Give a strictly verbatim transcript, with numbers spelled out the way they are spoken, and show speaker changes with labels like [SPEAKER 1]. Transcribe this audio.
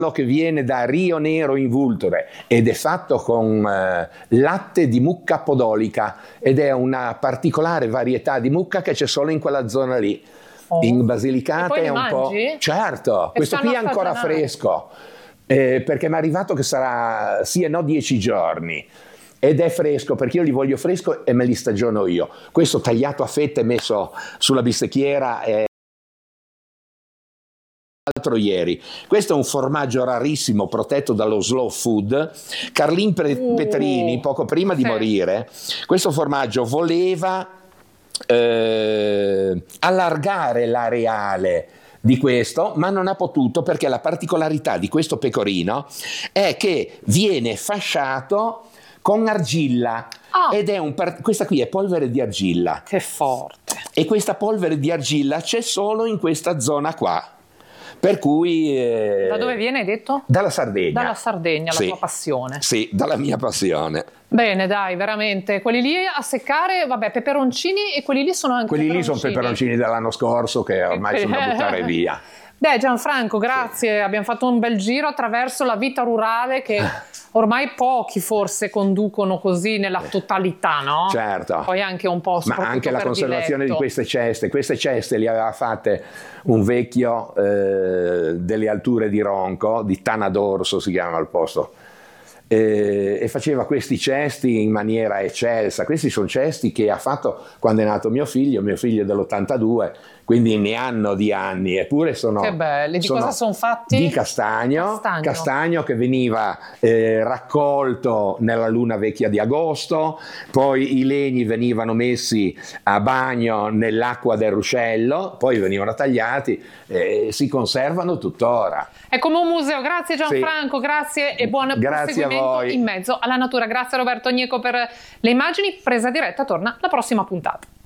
[SPEAKER 1] che viene da Rio Nero in Vulture ed è fatto con eh, latte di mucca podolica ed è una particolare varietà di mucca che c'è solo in quella zona lì. Oh. In Basilicata è un
[SPEAKER 2] mangi?
[SPEAKER 1] po'... Certo, e questo qui è ancora fresco, eh, perché mi è arrivato che sarà sì e no dieci giorni. Ed è fresco perché io li voglio fresco e me li stagiono io. Questo tagliato a fette messo sulla bistecchiera è l'altro ieri. Questo è un formaggio rarissimo protetto dallo slow food. Carlin uh, Petrini, poco prima di sì. morire, questo formaggio voleva eh, allargare l'areale di questo, ma non ha potuto perché la particolarità di questo pecorino è che viene fasciato con argilla. Oh. Ed è un par- questa qui è polvere di argilla.
[SPEAKER 2] Che forte.
[SPEAKER 1] E questa polvere di argilla c'è solo in questa zona qua. Per cui... Eh,
[SPEAKER 2] da dove viene, hai detto?
[SPEAKER 1] Dalla Sardegna.
[SPEAKER 2] Dalla Sardegna, la
[SPEAKER 1] sì.
[SPEAKER 2] tua passione.
[SPEAKER 1] Sì, dalla mia passione.
[SPEAKER 2] Bene, dai, veramente. Quelli lì a seccare, vabbè, peperoncini, e quelli lì sono anche
[SPEAKER 1] Quelli
[SPEAKER 2] peperoncini.
[SPEAKER 1] lì sono peperoncini dell'anno scorso che ormai sono da buttare via.
[SPEAKER 2] Beh, Gianfranco, grazie. Sì. Abbiamo fatto un bel giro attraverso la vita rurale che ormai pochi forse conducono così nella totalità, no?
[SPEAKER 1] Certo.
[SPEAKER 2] Poi anche un po'
[SPEAKER 1] ma anche la conservazione
[SPEAKER 2] diletto.
[SPEAKER 1] di queste ceste. Queste ceste le aveva fatte un vecchio eh, delle alture di Ronco, di Tana d'Orso si chiama il posto. E, e faceva questi cesti in maniera eccelsa. Questi sono cesti che ha fatto quando è nato mio figlio, mio figlio è dell'ottantadue, quindi ne hanno di anni, eppure sono...
[SPEAKER 2] Che belli, di
[SPEAKER 1] sono
[SPEAKER 2] cosa sono fatti?
[SPEAKER 1] Di castagno,
[SPEAKER 2] castagno,
[SPEAKER 1] castagno che veniva eh, raccolto nella luna vecchia di agosto, poi i legni venivano messi a bagno nell'acqua del ruscello, poi venivano tagliati e eh, si conservano tuttora.
[SPEAKER 2] È come un museo. Grazie Gianfranco, sì. grazie e buon
[SPEAKER 1] grazie
[SPEAKER 2] proseguimento in mezzo alla natura. Grazie Roberto Gnecco per le immagini. Presa diretta torna la prossima puntata.